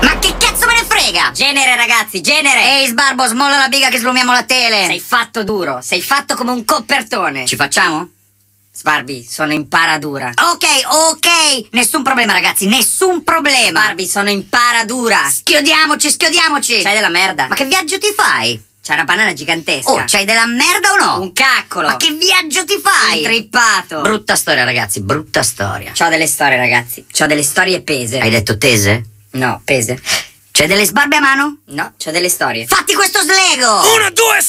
Ma che cazzo me ne frega? Genere, ragazzi, genere! Ehi, Sbarbo, smolla la biga che slumiamo la tele. Sei fatto duro, sei fatto come un copertone. Ci facciamo? Sbarbi, sono in paradura. Ok, nessun problema, ragazzi, nessun problema. Sbarbi, sono in paradura. Schiodiamoci. C'hai della merda? Ma che viaggio ti fai? C'è una banana gigantesca. Oh, c'hai della merda o no? Un caccolo. Ma che viaggio ti fai? Intrippato. Brutta storia, ragazzi, brutta storia. C'ho delle storie, ragazzi. C'ho delle storie pese. Hai detto tese? No, pese. C'hai delle sbarbe a mano? No, c'ho delle storie. Fatti questo slego! 1, 2,